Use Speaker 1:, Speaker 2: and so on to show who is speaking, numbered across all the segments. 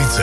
Speaker 1: novice.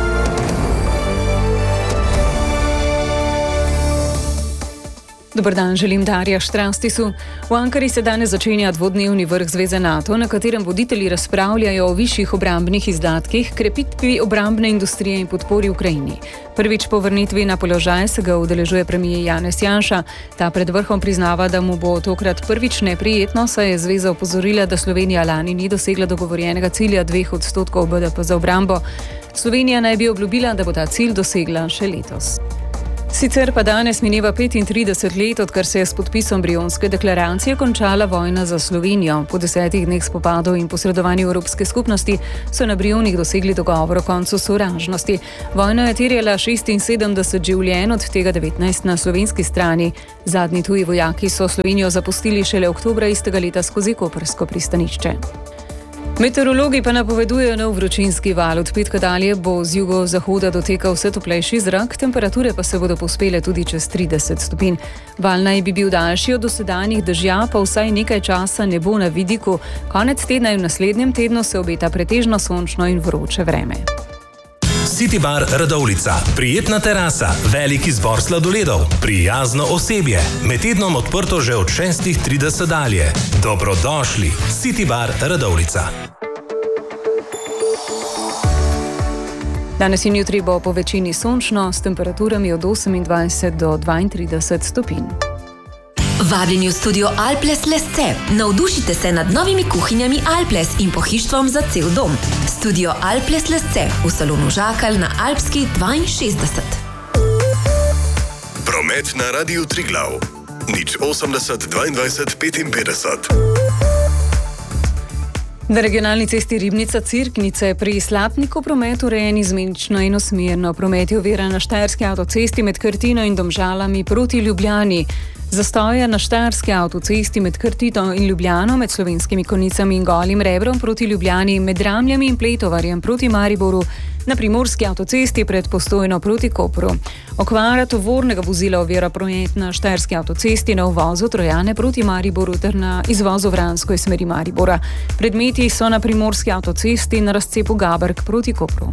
Speaker 2: Dober dan, želim Darja Štrastisu. V Ankari se danes začenja dvodnevni vrh Zveze NATO, na katerem voditelji razpravljajo o višjih obrambnih izdatkih, krepitvi obrambne industrije in podpori Ukrajini. Prvič po vrnitvi na položaj se ga udeležuje premier Janez Janša. Ta pred vrhom priznava, da mu bo tokrat prvič neprijetno, saj je zveza opozorila, da Slovenija lani ni dosegla dogovorjenega cilja 2% BDP za obrambo. Slovenija naj bi obljubila, da bo ta cilj dosegla še letos. Sicer pa danes mineva 35 let, odkar se je s podpisom Brionske deklaracije končala vojna za Slovenijo. Po 10 dneh spopadov in posredovanju Evropske skupnosti so na Brionih dosegli dogovor o koncu sovražnosti. Vojna je terjala 76 življenj, od tega 19 na slovenski strani. Zadnji tuji vojaki so Slovenijo zapustili šele oktobra istega leta skozi koprsko pristanišče. Meteorologi pa napovedujejo nov vročinski val. Od petka dalje bo z jugozahoda dotekal vse toplejši zrak, temperature pa se bodo povzpele tudi čez 30 stopinj. Val naj bi bil daljši od dosedanjih, dežja pa vsaj nekaj časa ne bo na vidiku. Konec tedna in v naslednjem tednu se obeta pretežno sončno in vroče vreme.
Speaker 1: City Bar Radovljica. Prijetna terasa, velik izbor sladoledov, prijazno osebje. Med tednom odprto že od 6:30 dalje. Dobrodošli. City Bar Radovljica.
Speaker 2: Danes in jutri bo po večini sončno, s temperaturami od 28 do 32 stopinj.
Speaker 3: Vabljeni v studio Alples Lesce. Navdušite se nad novimi kuhinjami Alples in pohištvom za cel dom. Studio Alples Lesce v salonu Žakal na Alpski 62.
Speaker 4: Promet na Radiu Triglav. 080 22 55.
Speaker 2: Na regionalni cesti Ribnica-Cerknice pri Slapniku promet urejen izmenično enosmerno. Promet je oviran na štajerski avtocesti med Krtino in Domžalami proti Ljubljani. Zastoja na štajerski avtocesti med Krtino in Ljubljano, med Slovenskimi Konjicami in Golim Rebrom proti Ljubljani, med Ramljami in Pletovarjem proti Mariboru, na primorski avtocesti pred Postojno proti Kopru. Okvara tovornega vozila ovira promet na štajerski avtocesti na uvozu Trojane proti Mariboru ter na izvozu Vransko iz smeri Maribora. Predmeti so na primorski avtocesti na razcepu Gaberg proti Kopru.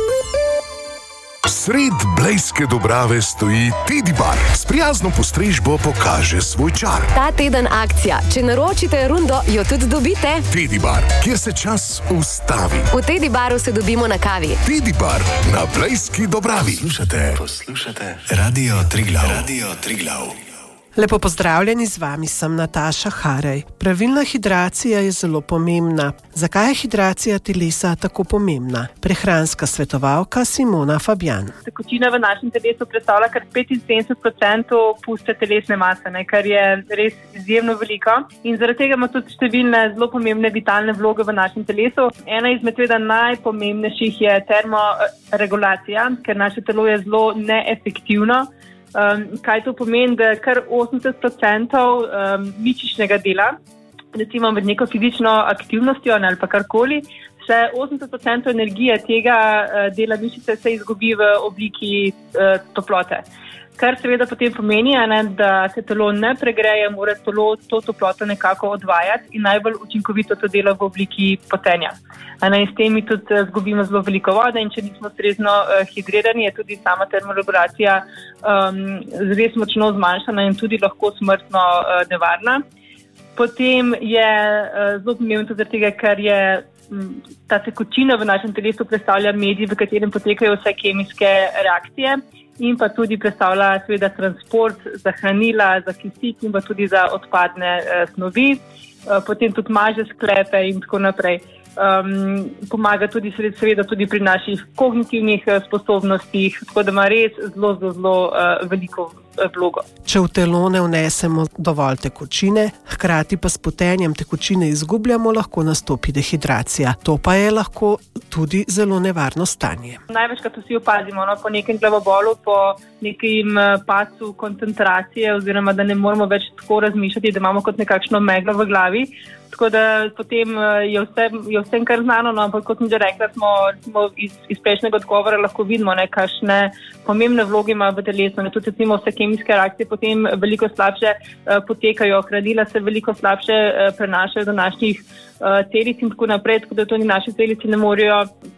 Speaker 5: Sred Blejske Dobrave stoji Teddy Bar. S prijazno postrežbo pokaže svoj čar.
Speaker 6: Ta teden akcija. Če naročite rundo, jo tudi dobite.
Speaker 5: Teddy Bar, kjer se čas ustavi.
Speaker 6: V Teddy Baru se dobimo na kavi.
Speaker 5: Teddy Bar na Blejski Dobravi.
Speaker 1: Poslušate Radio Triglav. Radio Triglav.
Speaker 7: Lepo pozdravljeni, z vami sem Nataša Harej. Pravilna hidracija je zelo pomembna. Zakaj je hidracija telesa tako pomembna? Prehranska svetovalka Simona Fabjan.
Speaker 8: Tekočina v našem telesu predstavlja kar 75% puste telesne mase, kar je res izjemno veliko. In zaradi tega ima tudi številne zelo pomembne vitalne vloge v našem telesu. Ena izmed najpomembnejših je termoregulacija, ker naše telo je zelo neefektivno. Kaj to pomeni, da kar 80% mišičnega dela, recimo med neko fizično aktivnostjo ali pa karkoli, se 80% energije tega dela mišice se izgubi v obliki toplote. Kar seveda potem pomeni, da se telo ne pregreje, mora telo to toploto nekako odvajati in najbolj učinkovito to dela v obliki potenja. In s tem mi tudi zgubimo zelo veliko vode in če nismo ustrezno hidrirani, je tudi sama termoregulacija res močno zmanjšana in tudi lahko smrtno nevarna. Potem je zelo pomembno tudi zaradi tega, ker je ta tekočina v našem telesu predstavlja medij, v katerem potekajo vse kemijske reakcije. In pa tudi predstavlja seveda transport za hranila, za kisik in pa tudi za odpadne snovi, potem tudi maže sklepe in tako naprej. Pomaga tudi seveda tudi pri naših kognitivnih sposobnostih, tako da ima res zelo veliko vlogo.
Speaker 7: Če v telo ne vnesemo dovolj tekočine, hkrati pa s potenjem tekočine izgubljamo, lahko nastopi dehidracija. To pa je lahko tudi zelo nevarno stanje.
Speaker 8: Največkrat vsi opazimo po nekem glavobolu, po nekem padcu koncentracije oziroma da ne moramo več tako razmišljati, da imamo kot nekakšno meglo v glavi. Tako da potem je vsem kar znano, ampak kot sem že rekla, smo iz prejšnjega odgovora lahko vidimo, kakšne pomembne vloge ima v telesu. Tudi recimo vse kemijske reakcije potem veliko slabše potekajo, hranila se veliko slabše prenašajo do naših celic in tako naprej, tako da to naše celice ne morejo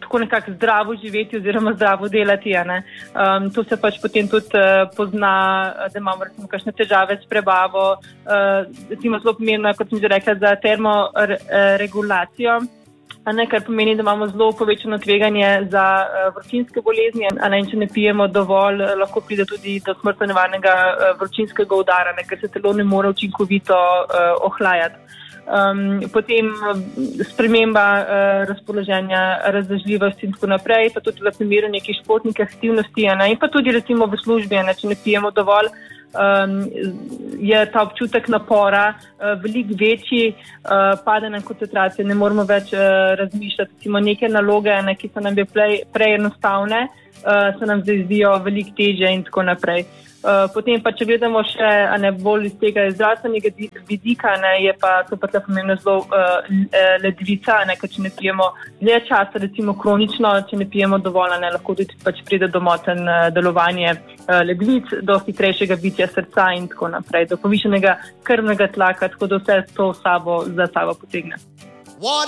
Speaker 8: tako nekako zdravo živeti oziroma zdravo delati. To se pač potem tudi pozna, da imamo recimo kakšne težave s prebavo, recimo zelo pomembno, kot sem že rekla, za termoregulacijo. Kar pomeni, da imamo zelo povečano tveganje za vročinske bolezni, in če ne pijemo dovolj, lahko pride tudi do smrtno nevarnega vročinskega udara, ker se telo ne more učinkovito ohlajati. Potem sprememba razpoloženja, razdražljivosti in tako naprej, pa tudi v primeru nekih športnih aktivnosti, in pa tudi recimo v službi, če ne pijemo dovolj, je ta občutek napora veliko večji, pade nam koncentracija, ne moramo več razmišljati. Recimo neke naloge, ki so nam prej enostavne, se nam zdaj zdijo veliko težje in tako naprej. Potem pa, če gledamo še bolj iz tega zdravstvenega vidika, je pa to pa tle pomembno zelo ledvica, ker če ne pijemo dlje časa, recimo kronično, če ne pijemo dovolj, lahko tudi pač pride do motenj delovanja ledvic, do hitrejšega bitja srca in tako naprej, do povišenega krvnega tlaka, tako da vse to za sabo potegne.